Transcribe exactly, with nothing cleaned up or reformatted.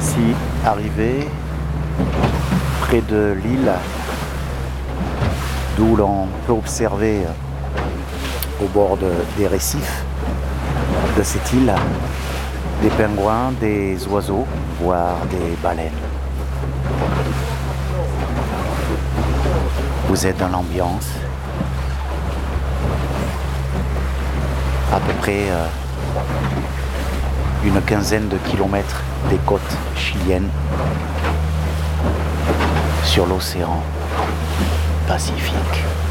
Voici arrivé près de l'île d'où l'on peut observer au bord de, des récifs de cette île des pingouins, des oiseaux, voire des baleines. Vous êtes dans l'ambiance, à peu près euh, une quinzaine de kilomètres des côtes chiliennes sur l'océan Pacifique.